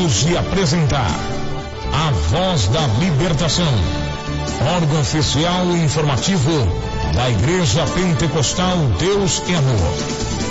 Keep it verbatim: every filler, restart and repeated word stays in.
orgulhos de apresentar a Voz da Libertação, órgão oficial e informativo da Igreja Pentecostal Deus e Amor.